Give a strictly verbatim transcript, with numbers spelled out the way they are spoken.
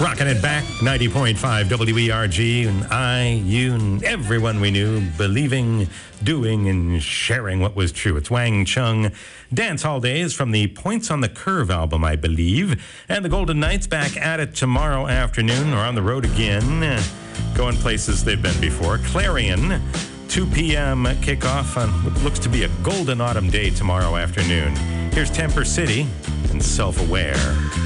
Rocking it back, ninety point five W E R G, and I, you, and everyone we knew, believing, doing, and sharing what was true. It's Wang Chung. Dance Hall Days from the Points on the Curve album, I believe. And the Golden Knights back at it tomorrow afternoon, or on the road again, going places they've been before. Clarion, two p.m. kickoff on what looks to be a golden autumn day tomorrow afternoon. Here's Temper City and Self-Aware.